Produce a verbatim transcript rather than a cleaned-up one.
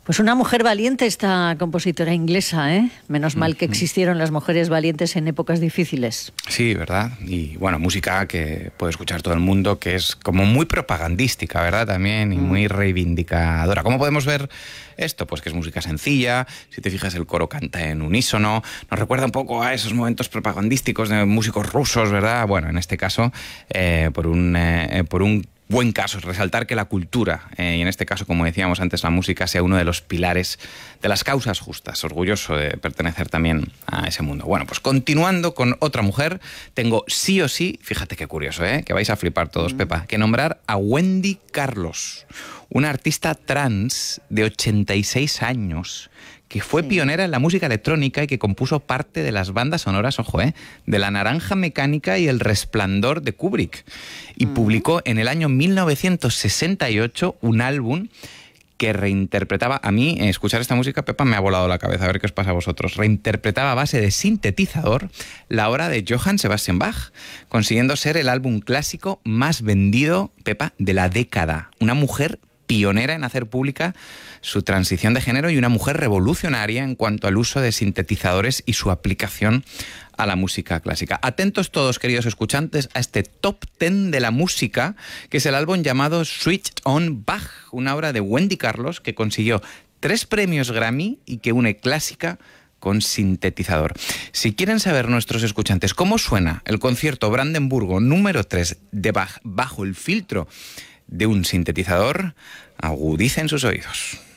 Pues una mujer valiente, esta compositora inglesa, ¿eh? Menos mal que existieron las mujeres valientes en épocas difíciles. Sí, ¿verdad? Y bueno, música que puede escuchar todo el mundo, que es como muy propagandística, ¿verdad? También, y muy reivindicadora. ¿Cómo podemos ver esto? Pues que es música sencilla, si te fijas el coro canta en unísono, nos recuerda un poco a esos momentos propagandísticos de músicos rusos, ¿verdad? Bueno, en este caso, eh, por un, eh, por un buen caso es resaltar que la cultura, eh, y en este caso, como decíamos antes, la música, sea uno de los pilares de las causas justas. Orgulloso de pertenecer también a ese mundo. Bueno, pues continuando con otra mujer, tengo sí o sí, fíjate qué curioso, ¿eh? Que vais a flipar todos, mm. Pepa, que nombrar a Wendy Carlos, una artista trans de ochenta y seis años, que fue sí. pionera en la música electrónica y que compuso parte de las bandas sonoras, ojo, eh, de La Naranja Mecánica y El Resplandor de Kubrick. Y uh-huh. publicó en el año mil novecientos sesenta y ocho un álbum que reinterpretaba, a mí, escuchar esta música, Pepa, me ha volado la cabeza, a ver qué os pasa a vosotros, reinterpretaba a base de sintetizador la obra de Johann Sebastian Bach, consiguiendo ser el álbum clásico más vendido, Pepa, de la década. Una mujer pionera en hacer pública su transición de género y una mujer revolucionaria en cuanto al uso de sintetizadores y su aplicación a la música clásica. Atentos todos, queridos escuchantes, a este top ten de la música, que es el álbum llamado Switched on Bach, una obra de Wendy Carlos que consiguió tres premios Grammy y que une clásica con sintetizador. Si quieren saber nuestros escuchantes cómo suena el concierto Brandenburgo número tres de Bach bajo el filtro de un sintetizador, agudicen sus oídos.